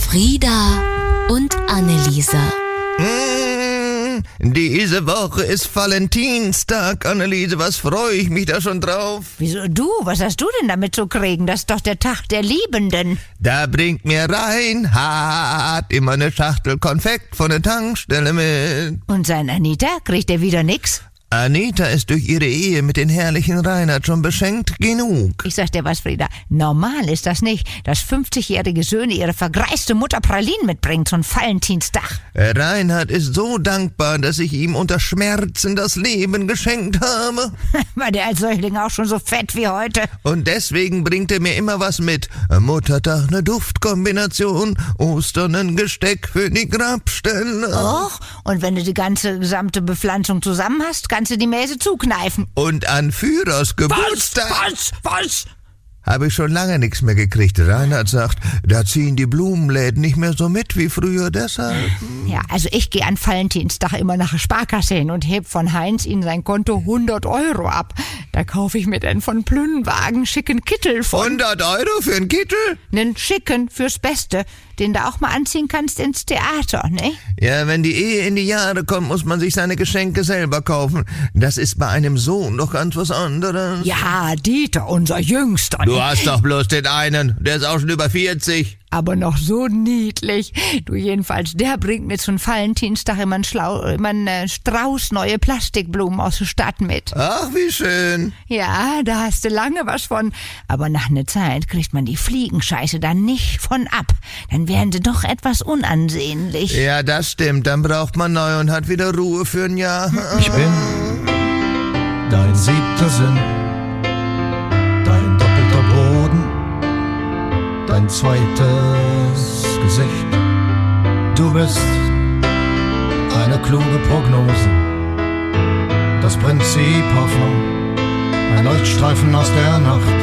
Frieda und Anneliese. Diese Woche ist Valentinstag, Anneliese. Was freue ich mich da schon drauf? Wieso du? Was hast du denn damit zu kriegen? Das ist doch der Tag der Liebenden. Da bringt mir Reinhard immer eine Schachtel Konfekt von der Tankstelle mit. Und sein Anita? Kriegt er wieder nix? Anita ist durch ihre Ehe mit den herrlichen Reinhard schon beschenkt genug. Ich sag dir was, Frieda, normal ist das nicht, dass 50-jährige Söhne ihre vergreiste Mutter Pralinen mitbringen zum Valentinstag. Reinhard ist so dankbar, dass ich ihm unter Schmerzen das Leben geschenkt habe. War der als Säugling auch schon so fett wie heute? Und deswegen bringt er mir immer was mit. Am Muttertag eine Duftkombination, Ostern ein Gesteck für die Grabstelle. Och, und wenn du die gesamte Bepflanzung zusammen hast, kannst du die Mäse zukneifen. Und an Führers Geburtstag Was? habe ich schon lange nichts mehr gekriegt. Reinhard sagt, da ziehen die Blumenläden nicht mehr so mit wie früher, deshalb. Ja, also ich gehe an Valentinstag immer nach der Sparkasse hin und heb von Heinz in sein Konto 100 Euro ab. Da kaufe ich mir dann von Plünnwagen schicken Kittel von. 100 Euro für einen Kittel? Nen schicken fürs Beste, den du auch mal anziehen kannst ins Theater, ne? Ja, wenn die Ehe in die Jahre kommt, muss man sich seine Geschenke selber kaufen. Das ist bei einem Sohn doch ganz was anderes. Ja, Dieter, unser Jüngster. Du hast doch bloß den einen, der ist auch schon über 40. Aber noch so niedlich. Du jedenfalls, der bringt mir zum Valentinstag immer einen Strauß neue Plastikblumen aus der Stadt mit. Ach, wie schön. Ja, da hast du lange was von. Aber nach einer Zeit kriegt man die Fliegenscheiße dann nicht von ab. Dann werden sie doch etwas unansehnlich. Ja, das stimmt. Dann braucht man neu und hat wieder Ruhe für ein Jahr. Ich bin dein siebter Sinn, dein doppelter Boden, dein zweites Gesicht. Du bist eine kluge Prognose, das Prinzip Hoffnung, ein Leuchtstreifen aus der Nacht.